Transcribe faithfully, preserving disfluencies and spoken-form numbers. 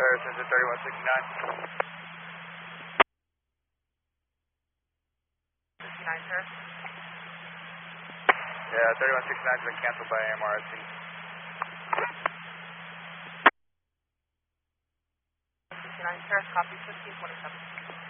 Harrison's at thirty-one sixty-nine. sixty-nine, sir. Yeah, thirty-one sixty-nine has been canceled by M R S C. sixty-nine, sir. Copy fifteen twenty-seven.